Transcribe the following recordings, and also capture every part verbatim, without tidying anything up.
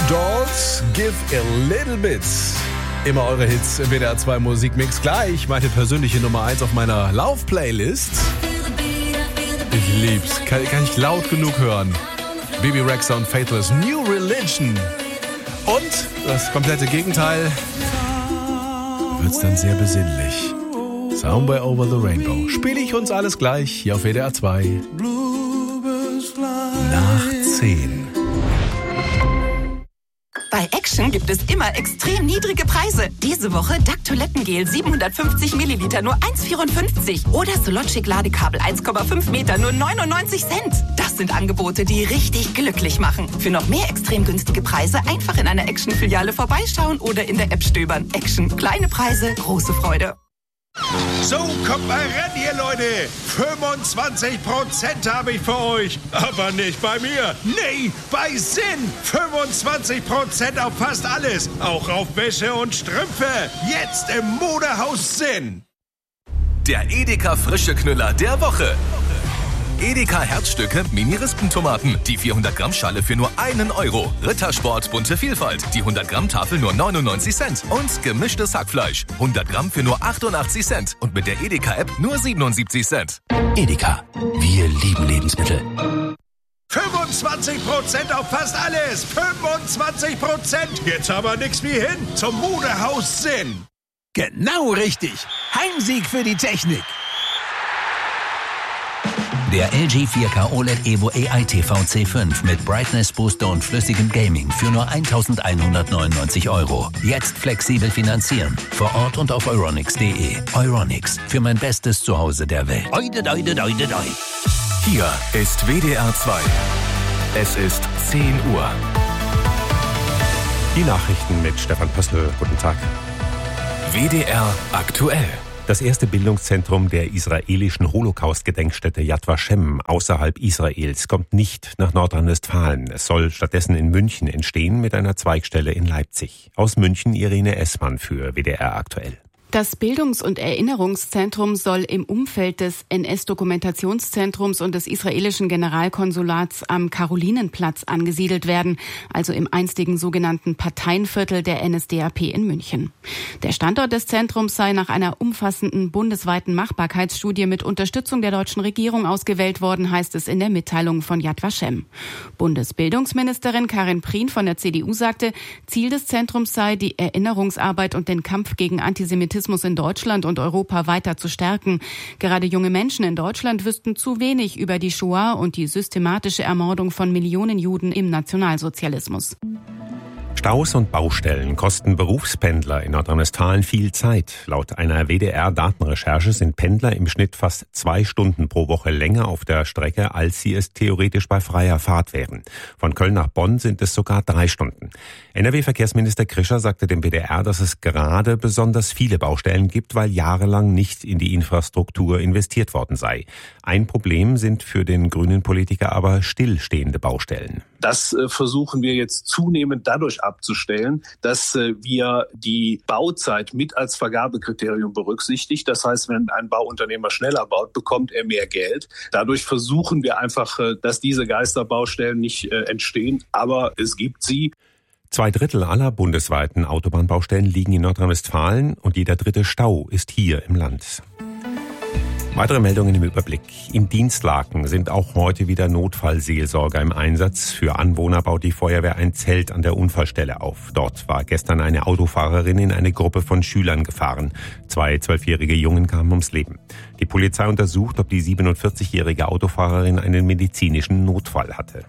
Dolls, Give a Little Bit. Immer eure Hits im W D R zwei Musikmix. Gleich meine persönliche Nummer eins auf meiner Lauf-Playlist. Ich lieb's. Kann, kann ich laut genug hören. Bebe Rexha und Faithless, New Religion. Und das komplette Gegenteil wird's dann sehr besinnlich. Somewhere Over the Rainbow. Spiele ich uns alles gleich hier auf W D R zwei. Nach zehn. Bei Action gibt es immer extrem niedrige Preise. Diese Woche Duck Toilettengel siebenhundertfünfzig Milliliter nur eins Komma vierundfünfzig oder Sologic Ladekabel eins Komma fünf Meter nur neunundneunzig Cent. Das sind Angebote, die richtig glücklich machen. Für noch mehr extrem günstige Preise einfach in einer Action-Filiale vorbeischauen oder in der App stöbern. Action. Kleine Preise, große Freude. So, kommt mal ran, ihr Leute. fünfundzwanzig Prozent habe ich für euch. Aber nicht bei mir. Nee, bei Sinn. fünfundzwanzig Prozent auf fast alles. Auch auf Wäsche und Strümpfe. Jetzt im Modehaus Sinn. Der Edeka Frische Knüller der Woche. Edeka Herzstücke Mini-Rispentomaten. Die vierhundert Gramm Schale für nur einen Euro. Rittersport bunte Vielfalt. Die hundert Gramm Tafel nur neunundneunzig Cent. Und gemischtes Hackfleisch. hundert Gramm für nur achtundachtzig Cent. Und mit der Edeka-App nur siebenundsiebzig Cent. Edeka. Wir lieben Lebensmittel. fünfundzwanzig Prozent auf fast alles. fünfundzwanzig Prozent. Jetzt aber nix wie hin zum Modehaus Sinn. Genau richtig. Heimsieg für die Technik. Der L G vier K O L E D Evo A I T V C fünf mit Brightness Booster und flüssigem Gaming für nur eintausendeinhundertneunundneunzig Euro. Jetzt flexibel finanzieren. Vor Ort und auf Euronics punkt de. Euronics. Für mein bestes Zuhause der Welt. Oide, oide, oide, oide. Hier ist W D R zwei. Es ist zehn Uhr. Die Nachrichten mit Stefan Pössl. Guten Tag. W D R aktuell. Das erste Bildungszentrum der israelischen Holocaust-Gedenkstätte Yad Vashem außerhalb Israels kommt nicht nach Nordrhein-Westfalen. Es soll stattdessen in München entstehen mit einer Zweigstelle in Leipzig. Aus München Irene Essmann für W D R aktuell. Das Bildungs- und Erinnerungszentrum soll im Umfeld des N S-Dokumentationszentrums und des israelischen Generalkonsulats am Karolinenplatz angesiedelt werden, also im einstigen sogenannten Parteienviertel der N S D A P in München. Der Standort des Zentrums sei nach einer umfassenden bundesweiten Machbarkeitsstudie mit Unterstützung der deutschen Regierung ausgewählt worden, heißt es in der Mitteilung von Yad Vashem. Bundesbildungsministerin Karin Prien von der C D U sagte, Ziel des Zentrums sei, die Erinnerungsarbeit und den Kampf gegen Antisemitismus in Deutschland und Europa weiter zu stärken. Gerade junge Menschen in Deutschland wüssten zu wenig über die Shoah und die systematische Ermordung von Millionen Juden im Nationalsozialismus. Staus und Baustellen kosten Berufspendler in Nordrhein-Westfalen viel Zeit. Laut einer W D R-Datenrecherche sind Pendler im Schnitt fast zwei Stunden pro Woche länger auf der Strecke, als sie es theoretisch bei freier Fahrt wären. Von Köln nach Bonn sind es sogar drei Stunden. N R W-Verkehrsminister Krischer sagte dem W D R, dass es gerade besonders viele Baustellen gibt, weil jahrelang nicht in die Infrastruktur investiert worden sei. Ein Problem sind für den grünen Politiker aber stillstehende Baustellen. Das äh, versuchen wir jetzt zunehmend dadurch abzustellen, dass äh, wir die Bauzeit mit als Vergabekriterium berücksichtigt. Das heißt, wenn ein Bauunternehmer schneller baut, bekommt er mehr Geld. Dadurch versuchen wir einfach, äh, dass diese Geisterbaustellen nicht äh, entstehen, aber es gibt sie. Zwei Drittel aller bundesweiten Autobahnbaustellen liegen in Nordrhein-Westfalen und jeder dritte Stau ist hier im Land. Weitere Meldungen im Überblick. Im Dienstlaken sind auch heute wieder Notfallseelsorger im Einsatz. Für Anwohner baut die Feuerwehr ein Zelt an der Unfallstelle auf. Dort war gestern eine Autofahrerin in eine Gruppe von Schülern gefahren. Zwei zwölfjährige Jungen kamen ums Leben. Die Polizei untersucht, ob die siebenundvierzigjährige Autofahrerin einen medizinischen Notfall hatte.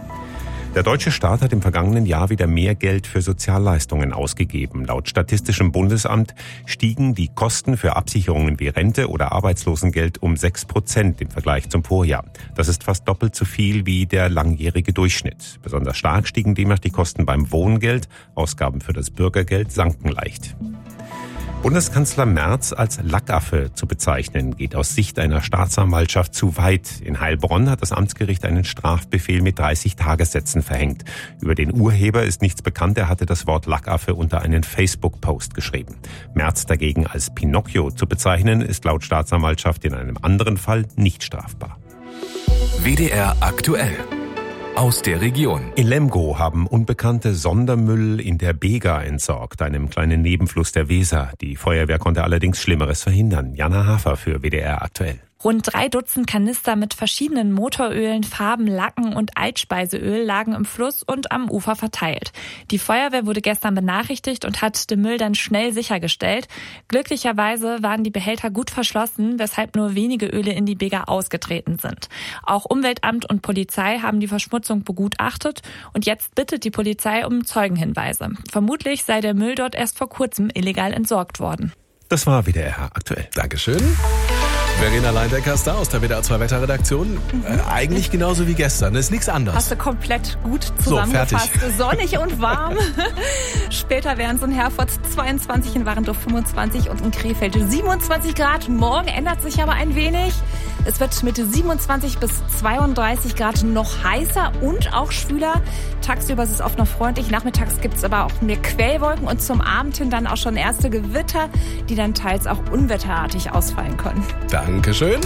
Der deutsche Staat hat im vergangenen Jahr wieder mehr Geld für Sozialleistungen ausgegeben. Laut Statistischem Bundesamt stiegen die Kosten für Absicherungen wie Rente oder Arbeitslosengeld um sechs Prozent im Vergleich zum Vorjahr. Das ist fast doppelt so viel wie der langjährige Durchschnitt. Besonders stark stiegen demnach die Kosten beim Wohngeld. Ausgaben für das Bürgergeld sanken leicht. Bundeskanzler Merz als Lackaffe zu bezeichnen, geht aus Sicht einer Staatsanwaltschaft zu weit. In Heilbronn hat das Amtsgericht einen Strafbefehl mit dreißig Tagessätzen verhängt. Über den Urheber ist nichts bekannt. Er hatte das Wort Lackaffe unter einen Facebook-Post geschrieben. Merz dagegen als Pinocchio zu bezeichnen, ist laut Staatsanwaltschaft in einem anderen Fall nicht strafbar. W D R aktuell. aus der Region. In Lemgo haben Unbekannte Sondermüll in der Bega entsorgt, einem kleinen Nebenfluss der Weser. Die Feuerwehr konnte allerdings Schlimmeres verhindern. Jana Hafer für W D R aktuell. Rund drei Dutzend Kanister mit verschiedenen Motorölen, Farben, Lacken und Altspeiseöl lagen im Fluss und am Ufer verteilt. Die Feuerwehr wurde gestern benachrichtigt und hat den Müll dann schnell sichergestellt. Glücklicherweise waren die Behälter gut verschlossen, weshalb nur wenige Öle in die Bega ausgetreten sind. Auch Umweltamt und Polizei haben die Verschmutzung begutachtet und jetzt bittet die Polizei um Zeugenhinweise. Vermutlich sei der Müll dort erst vor kurzem illegal entsorgt worden. Das war W D R aktuell. Dankeschön. Verena Leindecker ist da aus der W D R zwei Wetterredaktion. Mhm. Äh, eigentlich genauso wie gestern. Das ist nichts anderes. Hast du komplett gut zusammengefasst. So, sonnig und warm. Später wären es in Herford zweiundzwanzig, in Warendorf fünfundzwanzig und in Krefeld siebenundzwanzig Grad. Morgen ändert sich aber ein wenig. Es wird mit siebenundzwanzig bis zweiunddreißig Grad noch heißer und auch schwüler. Tagsüber ist es oft noch freundlich. Nachmittags gibt es aber auch mehr Quellwolken und zum Abend hin dann auch schon erste Gewitter, die dann teils auch unwetterartig ausfallen können. Dankeschön.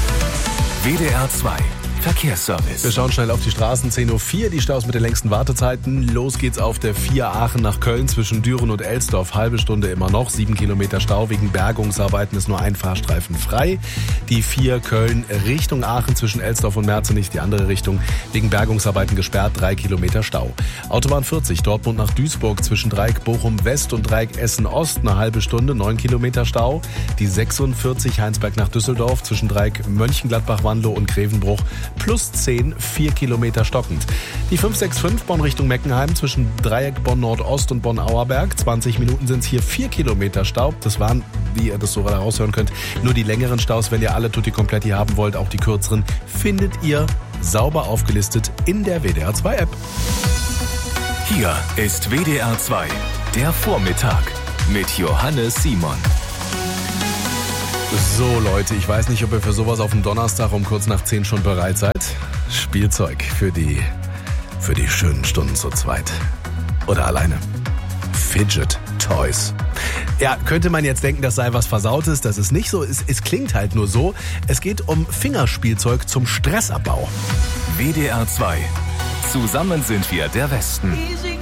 W D R zwei Verkehrsservice. Wir schauen schnell auf die Straßen. zehn Uhr vier, die Staus mit den längsten Wartezeiten. Los geht's auf der vier Aachen nach Köln zwischen Düren und Elsdorf. Halbe Stunde immer noch. Sieben Kilometer Stau. Wegen Bergungsarbeiten ist nur ein Fahrstreifen frei. Die vier Köln Richtung Aachen zwischen Elsdorf und Merzenich. Die andere Richtung wegen Bergungsarbeiten gesperrt. Drei Kilometer Stau. Autobahn vierzig Dortmund nach Duisburg zwischen Dreieck Bochum West und Dreieck Essen Ost. Eine halbe Stunde. Neun Kilometer Stau. Die sechsundvierzig Heinsberg nach Düsseldorf zwischen Dreieck Mönchengladbach-Wanlo und Grevenbruch. Plus zehn, vier Kilometer stockend. Die fünf sechs fünf Bonn Richtung Meckenheim zwischen Dreieck Bonn Nordost und Bonn Auerberg. zwanzig Minuten sind es hier, vier Kilometer Stau. Das waren, wie ihr das so raushören könnt, nur die längeren Staus. Wenn ihr alle Tutti Kompletti haben wollt, auch die kürzeren, findet ihr sauber aufgelistet in der W D R zwei App. Hier ist W D R zwei, der Vormittag mit Johannes Simon. So Leute, ich weiß nicht, ob ihr für sowas auf dem Donnerstag um kurz nach zehn schon bereit seid. Spielzeug für die, für die schönen Stunden zu zweit. Oder alleine. Fidget Toys. Ja, könnte man jetzt denken, das sei was Versautes. Das ist nicht so. Es, es klingt halt nur so. Es geht um Fingerspielzeug zum Stressabbau. W D R zwei. Zusammen sind wir der Westen. Easy